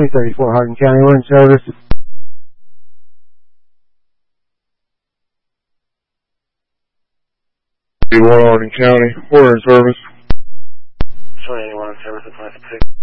234 Hardin County, we're in service. 81 Hardin County, we're in service. 21 in service at 26.